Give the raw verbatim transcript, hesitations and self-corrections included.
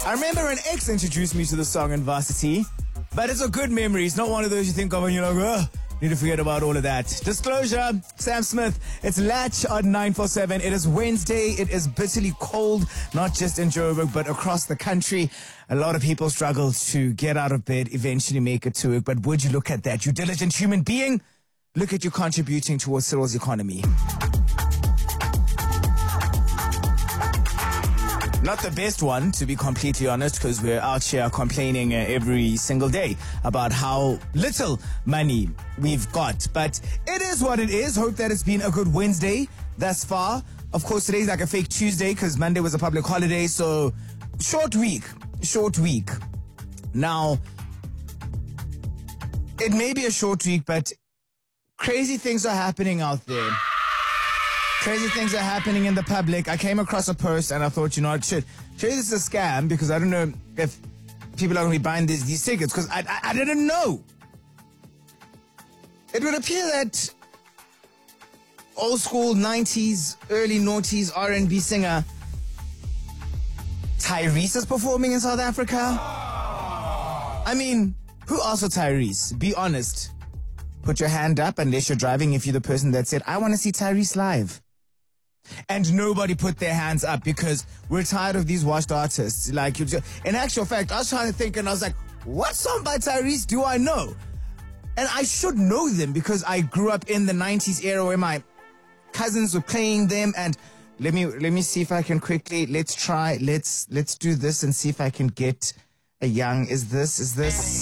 I remember an ex introduced me to the song in varsity, but it's a good memory. It's not one of those you think of and you're like, ugh, need to forget about all of that. Disclosure, Sam Smith. It's Latch on nine four seven. It is Wednesday. It is bitterly cold, not just in Joburg, but across the country. A lot of people struggle to get out of bed, eventually make it to it. But would you look at that? You diligent human being, look at you contributing towards Cyril's economy. Not the best one, to be completely honest, because we're out here complaining uh, every single day about how little money we've got. But it is what it is. Hope that it's been a good Wednesday thus far. Of course, today's like a fake Tuesday because Monday was a public holiday. So short week, short week. Now, it may be a short week, but crazy things are happening out there. Crazy things are happening in the public. I came across a post and I thought, you know what, shit, surely this is a scam because I don't know if people are going to be buying these, these tickets because I, I, I didn't know. It would appear that old school nineties, early noughties R and B singer Tyrese is performing in South Africa. I mean, who asked for Tyrese? Be honest. Put your hand up unless you're driving if you're the person that said, I want to see Tyrese live. And nobody put their hands up because we're tired of these washed artists. Like, you just, in actual fact, I was trying to think and I was like, what song by Tyrese do I know? And I should know them because I grew up in the nineties era where my cousins were playing them. And let me let me see if I can quickly, let's try, let's let's do this and see if I can get a young, is this, is this?